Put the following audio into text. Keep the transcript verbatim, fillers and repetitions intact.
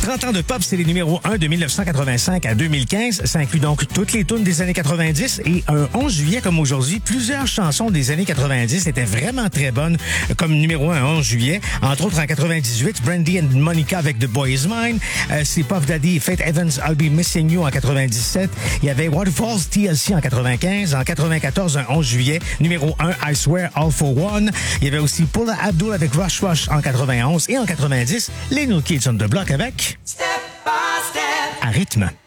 trente ans de pop, c'est les numéros un de mille neuf cent quatre-vingt-cinq à deux mille quinze. Ça inclut donc toutes les tunes des années quatre-vingt-dix. Et un onze juillet comme aujourd'hui, plusieurs chansons des années quatre-vingt-dix étaient vraiment très bonnes comme numéro un onze juillet. Entre autres, en quatre-vingt-dix-huit, Brandy and Monica avec The Boy Is Mine. Euh, c'est Puff Daddy et Faith Evans, I'll Be Missing You en quatre-vingt-dix-sept. Il y avait Waterfalls, T L C en quatre-vingt-quinze. En quatre-vingt-quatorze, un onze juillet, numéro un, I Swear All For One. Il y avait aussi Paula Abdul avec Rush Rush en quatre-vingt-onze. Et en quatre-vingt-dix, les New Kids on the Block avec... Step by step. À rythme.